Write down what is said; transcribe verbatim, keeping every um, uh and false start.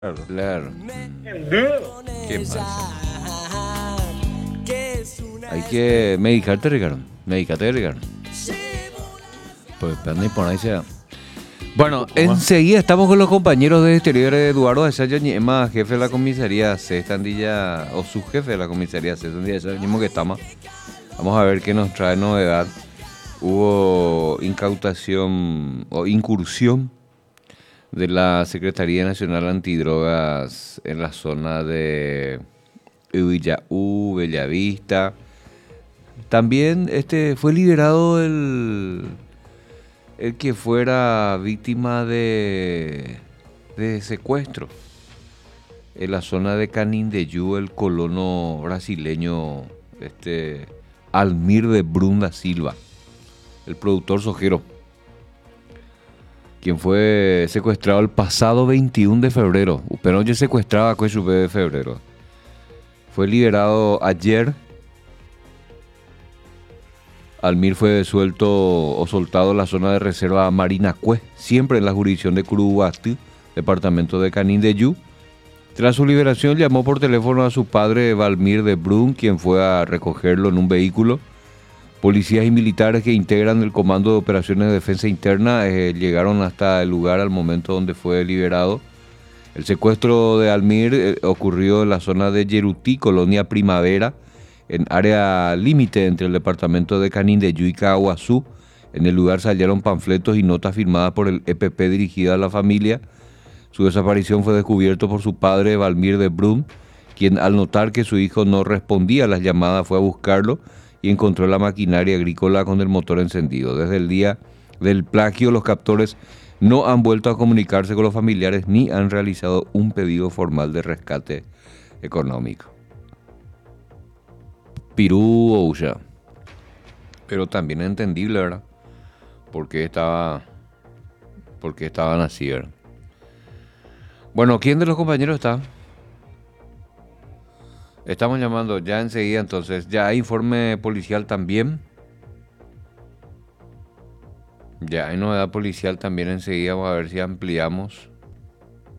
Claro. Claro. Qué mal. Hay que medicarte, Ricardo. Medicate, Ricardo. Pues pende por ahí sea. Bueno, enseguida estamos con los compañeros de exteriores, Eduardo Asaya Ñema, jefe de la comisaría C, Estandilla, o su jefe de la comisaría C, Estandilla, ese mismo que estamos. Vamos a ver qué nos trae novedad. Hubo incautación o incursión de la Secretaría Nacional Antidrogas en la zona de Villaú, Bellavista. También este fue liberado el, el que fuera víctima de, de secuestro en la zona de Canindeyú, el colono brasileño este Almir de Brunda Silva, el productor sojero, quien fue secuestrado el pasado veintiuno de febrero. Pero yo secuestraba con su de febrero. Fue liberado ayer. Almir fue suelto o soltado en la zona de reserva Marinacue, siempre en la jurisdicción de Curuguatí, departamento de Canindeyú. Tras su liberación llamó por teléfono a su padre Valmir de Brun, quien fue a recogerlo en un vehículo. Policías y militares que integran el Comando de Operaciones de Defensa Interna eh, llegaron hasta el lugar al momento donde fue liberado. El secuestro de Almir eh, ocurrió en la zona de Yerutí, Colonia Primavera, en área límite entre el departamento de Canindeyú y Caguazú. En el lugar se hallaron panfletos y notas firmadas por el E P P dirigida a la familia. Su desaparición fue descubierto por su padre Valmir de Brun, quien al notar que su hijo no respondía a las llamadas fue a buscarlo y encontró la maquinaria agrícola con el motor encendido. Desde el día del plagio, los captores no han vuelto a comunicarse con los familiares ni han realizado un pedido formal de rescate económico. Pirú o Ulla. Pero también es entendible, ¿verdad? ¿Por qué estaba, por qué estaban así, ¿verdad? Bueno, ¿quién de los compañeros está? Estamos llamando ya enseguida, entonces. Ya hay informe policial también. Ya hay novedad policial también enseguida. Vamos a ver si ampliamos.